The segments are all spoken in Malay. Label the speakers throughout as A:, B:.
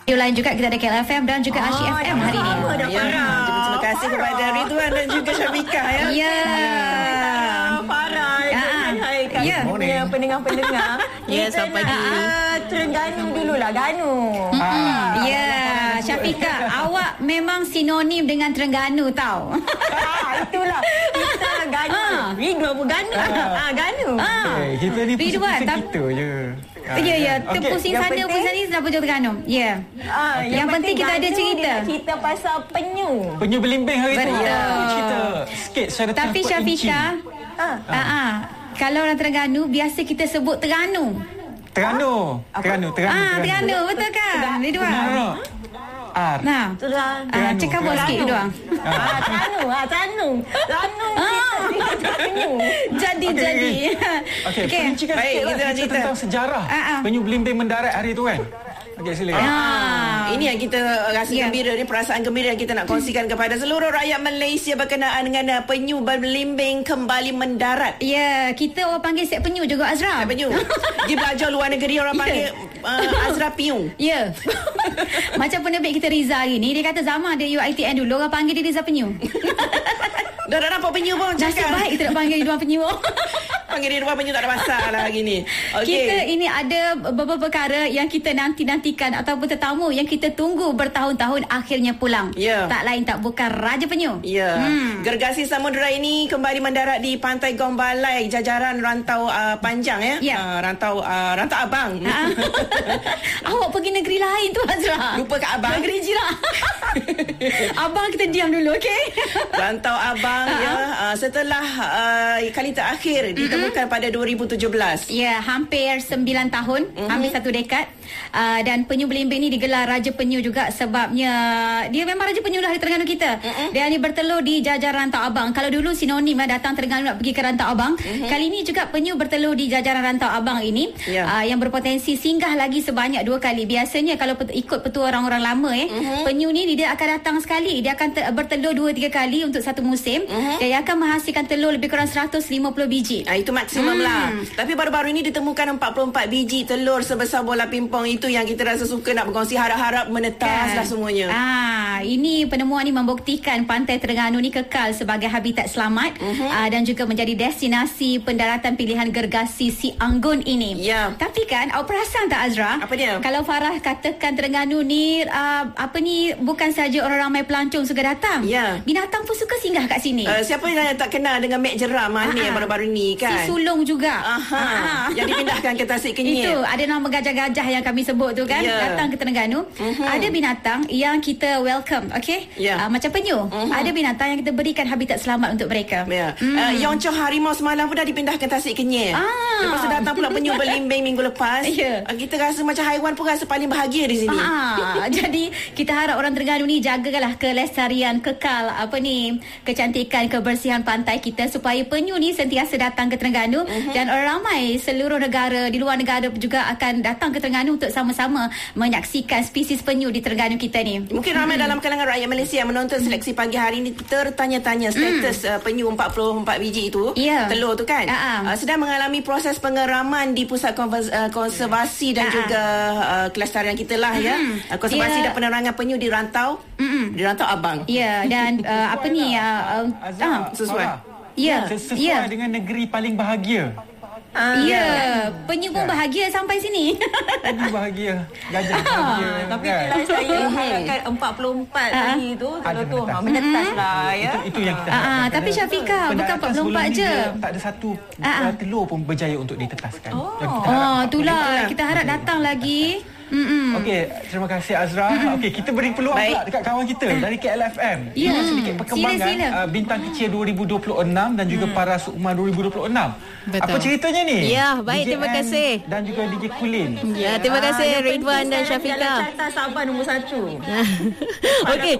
A: lain juga kita ada KLFM dan juga Asyik FM hari ini.
B: Terima kasih kepada Ridwan dan juga Syafiqah ya.
A: Ya.
B: Farah.
A: Ya.
C: Pendengar-pendengar.
B: Ya, selamat pagi.
C: Terengganu dululah, Ganu.
A: Ya, Syafiqah, awak memang sinonim dengan Terengganu tau.
C: Itulah. Kita Ganu. Ridwan pun Ganu. Ganu.
D: Kita ni
A: Ridwan,
D: pusing kita je.
A: Ya, terpusing sana pun sana kenapa jauh Terengganu. Ya. Yang penting kita ada cerita.
C: Kita pasal penyu.
D: Penyu belimbing hari tu.
A: Betul.
D: Cerita sikit secara
A: Tapi Syafiqah, kalau orang Terengganu biasa kita sebut Terengganu.
D: Terengganu,
A: betul kan? Ridwan. Nah, cakap buat sikit Ridwan.
C: Terengganu.
A: Jadi.
D: Okey, perincikan sikit lah cerita tentang sejarah penyu belimbing mendarat hari tu kan. Okey, silakan.
B: Ini yang kita rasa gembira ni, perasaan gembira yang kita nak kongsikan kepada seluruh rakyat Malaysia berkenaan dengan penyu belimbing kembali mendarat.
A: Ya, kita orang panggil set penyu juga Azra.
B: Penyu. Dia belajar luar negeri orang panggil Azra Piung.
A: Ya. Macam penerbit kita Riza hari ni, dia kata zaman dia UiTM dulu orang panggil dia Riza Penyu.
B: Dah nampak penyu pun
A: Nasib
B: cakap.
A: baik kita nak panggil Ridwan Penyu.
B: Panggil dia Ridwan Penyu tak ada masalah hari ni.
A: Kita ini ada beberapa perkara yang kita nantikan ataupun tetamu yang kita tunggu bertahun-tahun akhirnya pulang. Tak lain tak bukan Raja Penyu.
B: Gergasi samudera ini kembali mendarat di Pantai Gombalai, jajaran rantau panjang rantau abang.
A: Awak pergi negeri lain tu Azra.
B: Lupa kat abang.
A: Negeri jiran. Abang kita diam dulu, okey?
B: Rantau abang setelah kali terakhir ditemukan pada 2017.
A: Ya, hampir 9 tahun, hampir 1 dekad. Dan penyu belimbing ni digelar Raja Penyu juga sebabnya dia memang Raja Penyu lah di Terengganu kita. Dia ni bertelur di jajaran Rantau Abang. Kalau dulu sinonim datang Terengganu nak pergi ke Rantau Abang. Kali ni juga penyu bertelur di jajaran Rantau Abang ini yang berpotensi singgah lagi sebanyak 2 kali. Biasanya kalau ikut petua orang-orang lama penyu ni dia akan datang sekali. Dia akan bertelur 2-3 kali untuk satu musim. Dia akan menghasilkan telur lebih kurang 150 biji.
B: Itu maksimum lah. Tapi baru-baru ini ditemukan 44 biji telur sebesar bola pimpong. Itu yang kita rasa suka nak berkongsi. Harap-harap menetas lah semuanya.
A: Ini penemuan ni membuktikan Pantai Terengganu ni kekal sebagai habitat selamat dan juga menjadi destinasi pendaratan pilihan gergasi Si Anggun ini. Tapi kan awak perasan tak Azra?
B: Apa dia?
A: Kalau Farah katakan Terengganu ni bukan saja orang ramai pelancong suka datang. Binatang pun suka singgah kat sini.
B: Siapa yang tak kenal dengan Mek Jeram ni yang baru-baru ni kan?
A: Si Sulung juga.
B: Yang dipindahkan ke Tasik Kenyir.
A: Itu ada nama gajah-gajah yang kami sebut tu kan, datang ke Terengganu. Ada binatang yang kita welcome, okey? Macam penyu. Ada binatang yang kita berikan habitat selamat untuk mereka.
B: Yoncoh harimau semalam pun dah dipindahkan Tasik Kenyir. Lepas tu datang pula penyu belimbing minggu lepas. Kita rasa macam haiwan pun rasa paling bahagia di sini.
A: Jadi kita harap orang Terengganu ni jagalah kelestarian kekal kecantikan, kebersihan pantai kita supaya penyu ni sentiasa datang ke Terengganu dan orang ramai seluruh negara di luar negara juga akan datang ke Terengganu untuk sama-sama menyaksikan spesies penyu di Terengganu kita ni.
B: Mungkin ramai dalam kalangan rakyat Malaysia yang menonton seleksi pagi hari ini tertanya-tanya status penyu 44 biji itu, telur tu kan, sedang mengalami proses pengeraman di pusat konservasi dan juga kelestarian kita lah konservasi dan penerangan penyu di Rantau Abang.
A: Dan
D: sesuai. Sesuai dengan negeri paling bahagia.
A: Penyu pun bahagia sampai sini.
D: Penyu bahagia, gajah bahagia.
C: Tapi kalau saya harapkan 44 tadi tu menetas lah
D: Itu yang kita
A: tapi Syafiqah bukan 44 je.
D: Tak ada satu telur pun berjaya untuk ditetaskan.
A: Itulah kita harap datang lagi.
D: Okey, terima kasih Azra. Okey, kita beri peluang pula dekat kawan kita dari KLFM. Sedikit perkembangan Bintang Kecil 2026 dan juga Para Sukma 2026. Apa ceritanya ni?
E: Baik, terima kasih.
D: Dan juga DJ Kulin.
E: Terima kasih Ridwan dan Syafiqah.
C: Carta Sabah nombor 1.
E: Okey.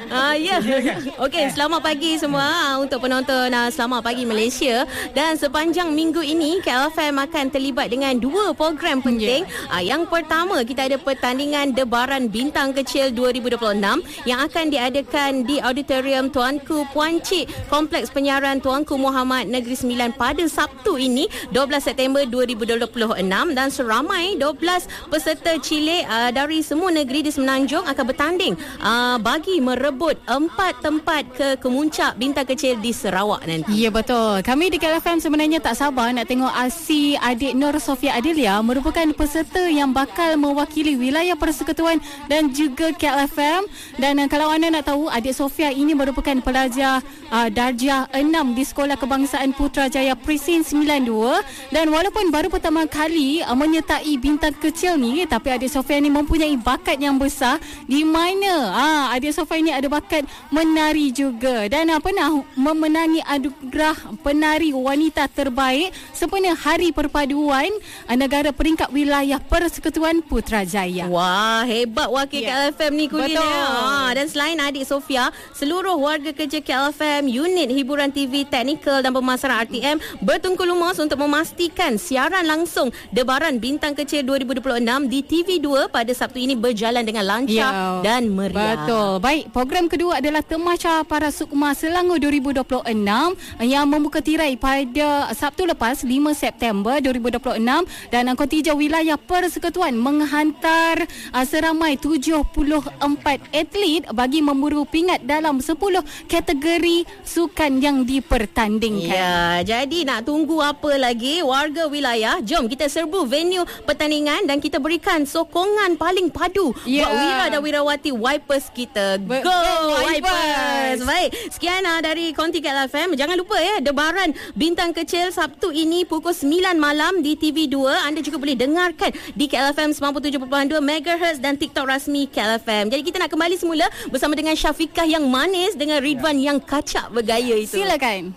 E: Okey, selamat pagi semua untuk penonton Selamat Pagi Malaysia. Dan sepanjang minggu ini KLFM akan terlibat dengan 2 program penting. Yang pertama kita kita ada pertandingan Debaran Bintang Kecil 2026 yang akan diadakan di Auditorium Tuanku Puan Cik, Kompleks Penyiaran Tuanku Muhammad Negeri Sembilan pada Sabtu ini 12 September 2026, dan seramai 12 peserta cilik dari semua negeri di Semenanjung akan bertanding bagi merebut 4 tempat ke kemuncak Bintang Kecil di Sarawak nanti.
F: Ya, betul. Kami di KLFM sebenarnya tak sabar nak tengok si adik Nur Sofia Adelia merupakan peserta yang bakal mewakili wilayah Persekutuan dan juga KLFM. Dan kalau anda nak tahu, adik Sofia ini merupakan pelajar darjah 6 di Sekolah Kebangsaan Putrajaya Presin 92, dan walaupun baru pertama kali menyertai Bintang Kecil ni, tapi adik Sofia ni mempunyai bakat yang besar, di mana adik Sofia ni ada bakat menari juga, dan pernah memenangi anugerah penari wanita terbaik sempena Hari Perpaduan Negara peringkat wilayah Persekutuan Putrajaya.
E: Wah, hebat wakil KLFM ni Kulin. Dan selain adik Sofia, seluruh warga kerja KLFM, unit hiburan TV, teknikal dan pemasaran RTM bertungku lumus untuk memastikan siaran langsung Debaran Bintang Kecil 2026 di TV2 pada Sabtu ini berjalan dengan lancar dan meriah.
F: Betul. Baik, program kedua adalah Temasyar Para Sukma Selangor 2026 yang membuka tirai pada Sabtu lepas 5 September 2026, dan kontingen wilayah Persekutuan menghantar seramai 74 atlet bagi memburu pingat dalam 10 kategori sukan yang dipertandingkan.
E: Ya, jadi nak tunggu apa lagi warga wilayah? Jom kita serbu venue pertandingan dan kita berikan sokongan paling padu buat Wira dan Wirawati Wipers kita. Go Wipers! Baik, sekian dari Konti KLFM. Jangan lupa Debaran Bintang Kecil Sabtu ini pukul 9 malam di TV2. Anda juga boleh dengarkan di KLFM 97.2 MHz dan TikTok rasmi KLFM. Jadi kita nak kembali semula bersama dengan Syafiqah yang manis dengan Ridwan yang kacak bergaya itu.
F: Silakan.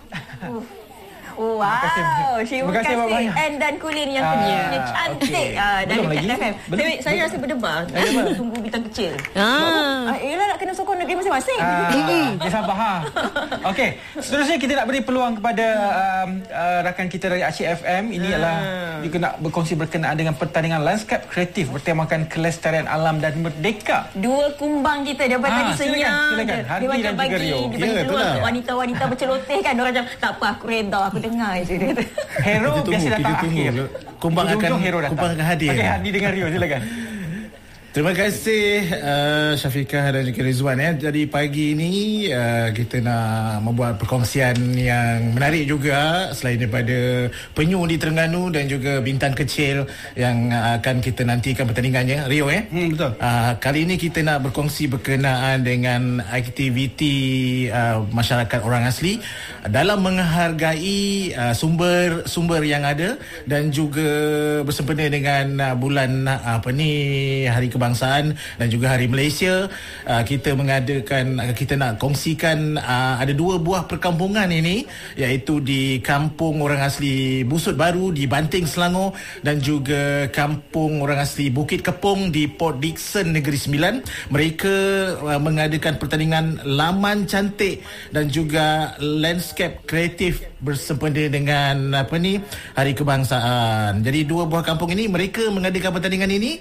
C: Wow, terima kasih Ann dan Kulin yang keduanya cantik dari KLFM. Saya rasa berdebar. Tunggu Bintang Kecil. Yelah, nak kena sokong negeri masing-masing.
D: Dia sabar. Okey, seterusnya kita nak beri peluang kepada rakan kita dari Aceh FM. Ini adalah juga nak berkongsi berkenaan dengan pertandingan lanskap kreatif bertemakan kelestarian alam dan merdeka.
C: Dua kumbang kita daripada tadi senyap.
D: Silakan. Hardi dan juga Rio.
C: Dia bagi peluang wanita-wanita berceloteh kan. Orang macam tak apa, aku reda, aku dengar je dia.
D: Hero biasa datang akhir.
G: Kumbang akan hadir.
D: Okey, Hardi dengan Rio, silakan.
G: Terima kasih Syafiqah dan juga Rizwan. Jadi pagi ini kita nak membuat perkongsian yang menarik juga, selain daripada penyu di Terengganu dan juga Bintang Kecil yang akan kita nantikan pertandingannya. Rio
D: betul.
G: Kali ini kita nak berkongsi berkenaan dengan aktiviti masyarakat orang asli dalam menghargai sumber yang ada, dan juga bersempena dengan bulan Hari Kebangsaan dan juga Hari Malaysia. Kita nak kongsikan ada dua buah perkampungan ini, iaitu di Kampung Orang Asli Busut Baru di Banting, Selangor, dan juga Kampung Orang Asli Bukit Kepong di Port Dickson, Negeri Sembilan. Mereka mengadakan pertandingan laman cantik dan juga landscape kreatif bersempena dengan Hari Kebangsaan. Jadi dua buah kampung ini mereka mengadakan pertandingan ini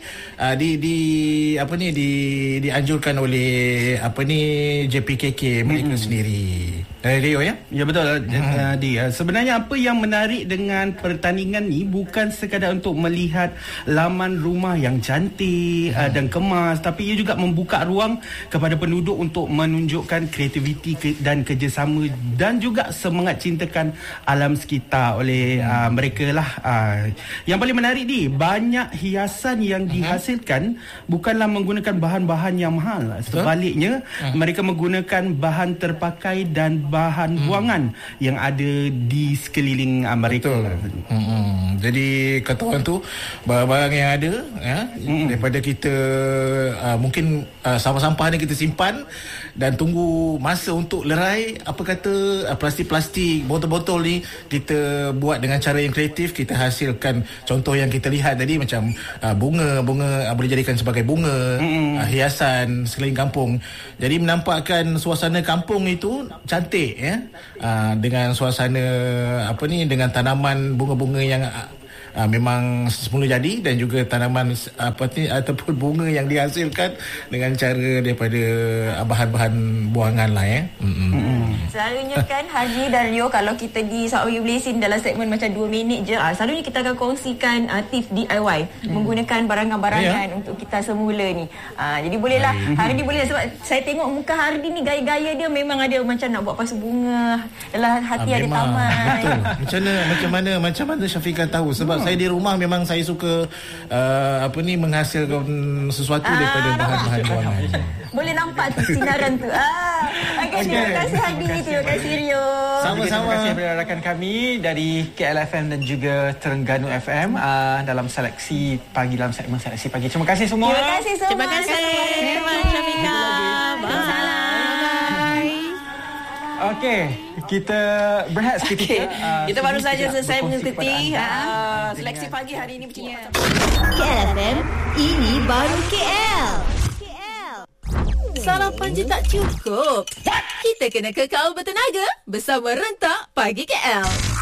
G: dianjurkan oleh JPKK mereka sendiri. Rio
H: Ya betul. Sebenarnya apa yang menarik dengan pertandingan ni bukan sekadar untuk melihat laman rumah yang cantik dan kemas, tapi ia juga membuka ruang kepada penduduk untuk menunjukkan kreativiti dan kerjasama dan juga semangat cintakan alam sekitar oleh mereka lah. Yang paling menarik ni, banyak hiasan yang dihasilkan bukanlah menggunakan bahan-bahan yang mahal. Sebaliknya, mereka menggunakan bahan terpakai dan bahan buangan yang ada di sekeliling mereka.
G: Jadi kata orang tu, barang-barang yang ada daripada kita mungkin sampah-sampah ni kita simpan dan tunggu masa untuk lerai, plastik-plastik, botol-botol ni kita buat dengan cara yang kreatif. Kita hasilkan contoh yang kita lihat tadi, macam bunga boleh jadikan sebagai bunga, hiasan sekeliling kampung. Jadi menampakkan suasana kampung itu cantik dengan suasana dengan tanaman bunga-bunga yang memang semula jadi, dan juga tanaman ataupun bunga yang dihasilkan dengan cara daripada bahan-bahan buangan lah
C: Selalunya kan Haji dan Rio, kalau kita di Sabah Pagi Beresin dalam segmen macam 2 minit je, selalunya kita akan kongsikan tips DIY menggunakan barangan-barangan untuk kita semula ni. Jadi bolehlah Hardi bolehlah, sebab saya tengok muka Hardi ni gaya-gaya dia memang ada macam nak buat pasu bunga dalam hati ada taman.
G: Betul. Macam mana Syafiqah tahu, sebab saya di rumah memang saya suka menghasilkan sesuatu daripada bahan-bahan buangan.
C: Boleh nampak tu sinaran tu. Terima kasih Hadi, terima kasih Rio.
D: Sama-sama. Terima kasih kepada rakan kami dari KLFM dan juga Terengganu FM dalam seleksi pagi, dalam segmen seleksi pagi. Terima kasih semua.
C: Terima kasih semua.
E: Terima kasih. Terima kasih Syafiqah. Bye.
D: Okey, kita berehat seketika.
B: Kita baru saja selesai mengikuti seleksi pagi hari ini bercerita
I: KLFM, ini baru KL. Sarapan je tak cukup. Kita kena kekal bertenaga bersama Rentak Pagi KL.